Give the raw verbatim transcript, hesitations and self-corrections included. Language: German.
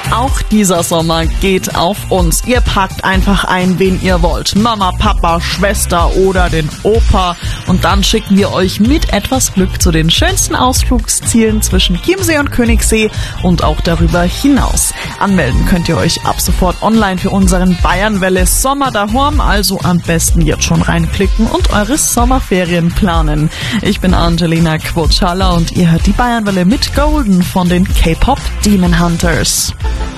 Auch dieser Sommer geht auf uns. Ihr packt einfach ein, wen ihr wollt. Mama, Papa, Schwester oder den Opa. Und dann schicken wir euch mit etwas Glück zu den schönsten Ausflugszielen zwischen Chiemsee und Königssee und auch darüber hinaus. Anmelden könnt ihr euch ab sofort online für unseren Bayernwelle Sommer daheim. Also am besten jetzt schon reinklicken und eure Sommerferien planen. Ich bin Angelina Quotschalla und ihr hört die Bayernwelle mit Golden von den K-Pop Demon Hunters.